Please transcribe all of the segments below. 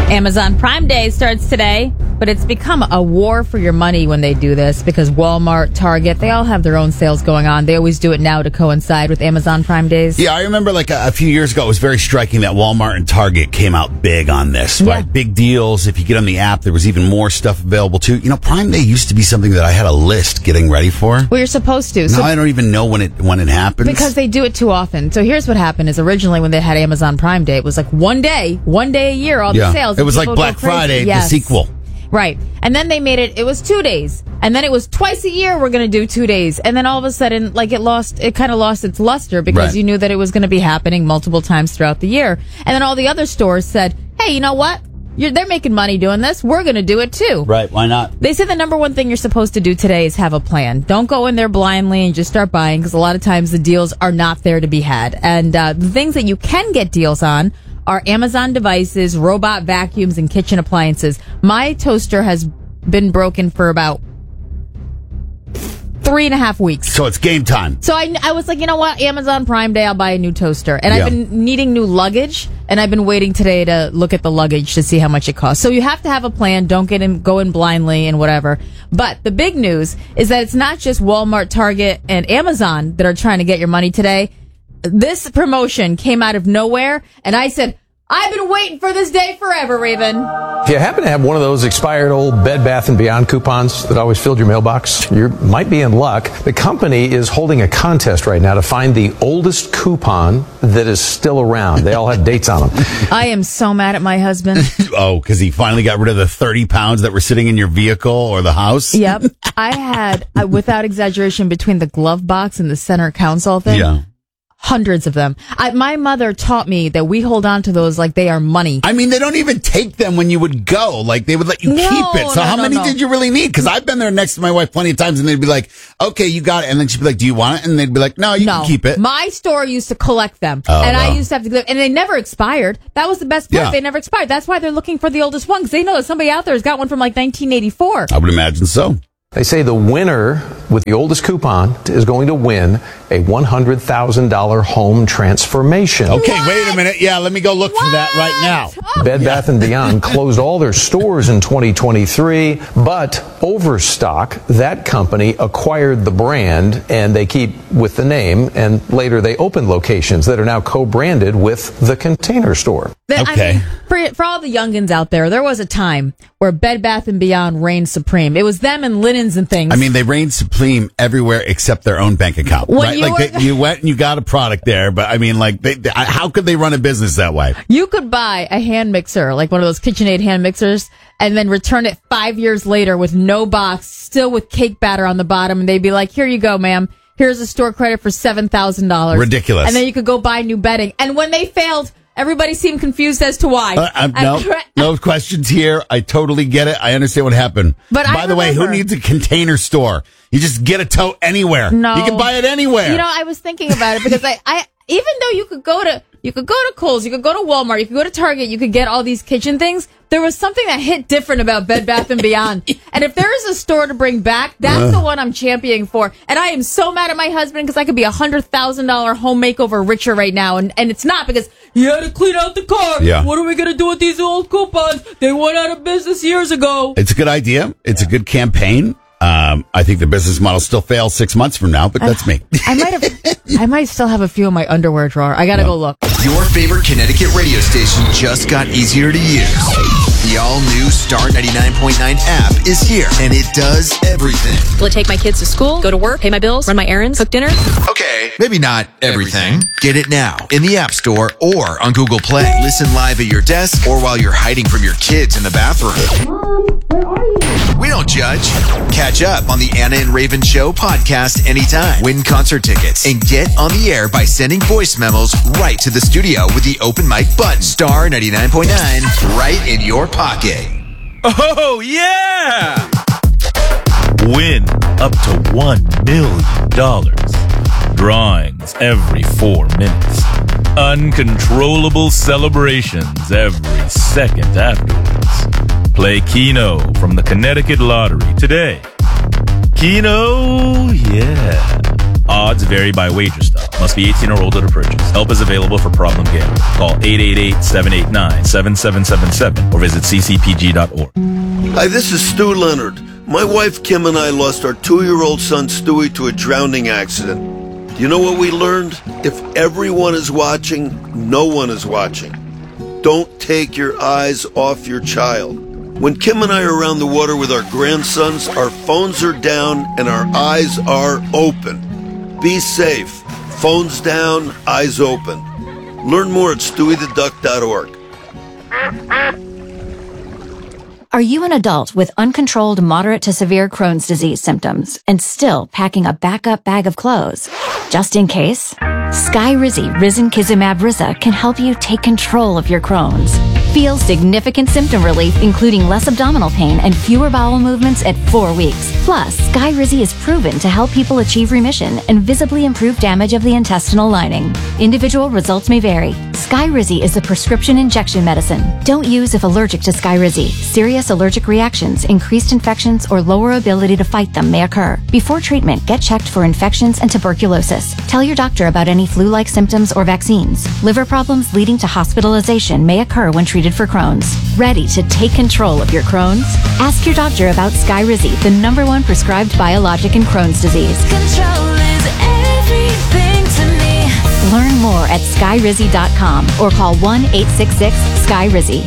Amazon Prime Day starts today, but it's become a war for your money when they do this because Walmart, Target, they all have their own sales going on. They always do it now to coincide with Amazon Prime Days. Yeah, I remember like a few years ago, it was very striking that Walmart and Target came out big on this, right? Yeah. Big deals. If you get on the app, there was even more stuff available too. You know, Prime Day used to be something that I had a list getting ready for. Well, you're supposed to. Now I don't even know when it happens. Because they do it too often. So here's what happened is originally when they had Amazon Prime Day, it was like one day a year, all the sales. It was like Black Friday, the sequel. Right. And then they made it was 2 days. And then it was twice a year we're going to do 2 days. And then all of a sudden, like it kind of lost its luster because you knew that it was going to be happening multiple times throughout the year. And then all the other stores said, hey, you know what? They're making money doing this. We're going to do it too. Right. Why not? They said the number one thing you're supposed to do today is have a plan. Don't go in there blindly and just start buying because a lot of times the deals are not there to be had. And the things that you can get deals on are Amazon devices, robot vacuums, and kitchen appliances. My toaster has been broken for about 3.5 weeks. So it's game time. So I was like, you know what? Amazon Prime Day, I'll buy a new toaster. And I've been needing new luggage, and I've been waiting today to look at the luggage to see how much it costs. So you have to have a plan. Don't go in blindly and whatever. But the big news is that it's not just Walmart, Target, and Amazon that are trying to get your money today. This promotion came out of nowhere, and I said, I've been waiting for this day forever, Raven. If you happen to have one of those expired old Bed Bath & Beyond coupons that always filled your mailbox, you might be in luck. The company is holding a contest right now to find the oldest coupon that is still around. They all have dates on them. I am so mad at my husband. Oh, because he finally got rid of the 30 pounds that were sitting in your vehicle or the house? Yep. I had, without exaggeration, between the glove box and the center console thing, hundreds of them. My mother taught me that we hold on to those like they are money. I mean, they don't even take them when you would go. Like, they would let you keep it. So how many did you really need? Because I've been there next to my wife plenty of times, and they'd be like, okay, you got it. And then she'd be like, do you want it? And they'd be like, no, you can keep it. My store used to collect them. I used to have to give, and they never expired. That was the best part. They never expired. That's why they're looking for the oldest one, because they know that somebody out there has got one from like 1984. I would imagine so. They say the winner with the oldest coupon is going to win a $100,000 home transformation. Okay, wait a minute. Yeah, let me go look for that right now. Oh, Bed Bath & Beyond closed all their stores in 2023, but Overstock, that company, acquired the brand, and they keep with the name, and later they opened locations that are now co-branded with the Container Store. Okay. I mean, for all the youngins out there was a time where Bed Bath & Beyond reigned supreme. It was them and linens and things. I mean, they reigned supreme everywhere except their own bank account. Right? You went and you got a product there, but I mean, like, how could they run a business that way? You could buy a hand mixer, like one of those KitchenAid hand mixers, and then return it 5 years later with no box, still with cake batter on the bottom, and they'd be like, here you go, ma'am. Here's a store credit for $7,000. Ridiculous. And then you could go buy new bedding. And when they failed, everybody seemed confused as to why. No questions here. I totally get it. I understand what happened. But by the way, who needs a Container Store? You just get a tote anywhere. No. You can buy it anywhere. You know, I was thinking about it because I even though you could go to Kohl's, you could go to Walmart, you could go to Target, you could get all these kitchen things. There was something that hit different about Bed Bath & Beyond. And if there is a store to bring back, that's the one I'm championing for. And I am so mad at my husband because I could be $100,000 home makeover richer right now. And it's not because he had to clean out the car. Yeah. What are we going to do with these old coupons? They went out of business years ago. It's a good idea. It's a good campaign. I think the business model still fails 6 months from now, but that's me. I might still have a few in my underwear drawer. I gotta go look. Your favorite Connecticut radio station just got easier to use. The all-new Star 99.9 app is here, and it does everything. Will it take my kids to school, go to work, pay my bills, run my errands, cook dinner? Okay, maybe not everything. Get it now in the App Store or on Google Play. Listen live at your desk or while you're hiding from your kids in the bathroom. Mom, where are you? We don't judge. Catch up on the Anna and Raven Show podcast anytime. Win concert tickets and get on the air by sending voice memos right to the studio with the open mic button. Star 99.9 right in your pocket. Oh, yeah! Win up to $1 million. Drawings every 4 minutes. Uncontrollable celebrations every second afterwards. Play Keno from the Connecticut Lottery today. Keno, yeah. Odds vary by wager style. Must be 18 or older to purchase. Help is available for problem gambling. Call 888-789-7777 or visit ccpg.org. Hi, this is Stu Leonard. My wife Kim and I lost our 2-year-old son Stewie to a drowning accident. You know what we learned? If everyone is watching, no one is watching. Don't take your eyes off your child. When Kim and I are around the water with our grandsons, our phones are down and our eyes are open. Be safe. Phones down, eyes open. Learn more at stewietheduck.org. Are you an adult with uncontrolled moderate to severe Crohn's disease symptoms and still packing a backup bag of clothes? Just in case? Skyrizi Risankizumab Riza can help you take control of your Crohn's. Feel significant symptom relief, including less abdominal pain and fewer bowel movements at 4 weeks. Plus, Skyrizi is proven to help people achieve remission and visibly improve damage of the intestinal lining. Individual results may vary. Skyrizi is a prescription injection medicine. Don't use if allergic to Skyrizi. Serious allergic reactions, increased infections, or lower ability to fight them may occur. Before treatment, get checked for infections and tuberculosis. Tell your doctor about any flu-like symptoms or vaccines. Liver problems leading to hospitalization may occur when treated for Crohn's. Ready to take control of your Crohn's? Ask your doctor about Skyrizi, the #1 prescribed biologic in Crohn's disease. Control is everything to me. Learn more at skyrizi.com or call 1-866-SKYRIZI.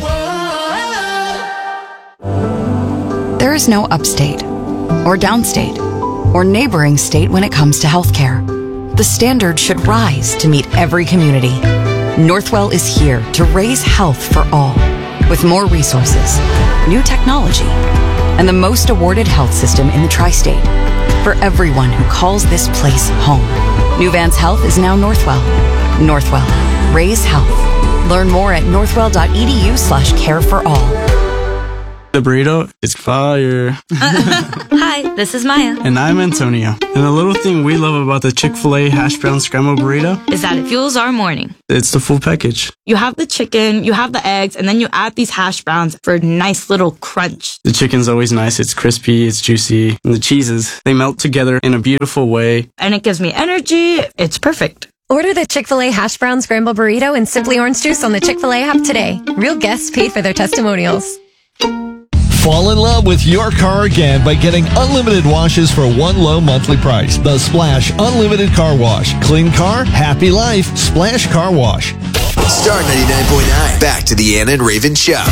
There is no upstate or downstate or neighboring state when it comes to healthcare. The standard should rise to meet every community. Northwell is here to raise health for all, with more resources, new technology, and the most awarded health system in the tri-state for everyone who calls this place home. New Vance Health is now Northwell. Northwell, raise health. Learn more at northwell.edu/care-for-all. The burrito is fire. Hi, this is Maya. And I'm Antonio. And the little thing we love about the Chick-fil-A hash brown scrambled burrito is that it fuels our morning. It's the full package. You have the chicken, you have the eggs, and then you add these hash browns for a nice little crunch. The chicken's always nice. It's crispy, it's juicy. And the cheeses, they melt together in a beautiful way. And it gives me energy. It's perfect. Order the Chick-fil-A hash brown scrambled burrito and Simply Orange Juice on the Chick-fil-A app today. Real guests paid for their testimonials. Fall in love with your car again by getting unlimited washes for one low monthly price. The Splash Unlimited Car Wash. Clean car, happy life. Splash Car Wash. Star 99.9. Back to the Anna and Raven Show.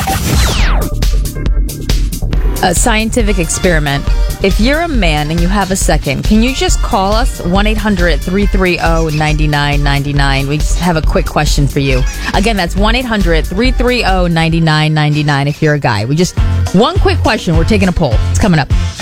A scientific experiment. If you're a man and you have a second, can you just call us 1-800-330-9999? We just have a quick question for you. Again, that's 1-800-330-9999 if you're a guy. One quick question. We're taking a poll. It's coming up.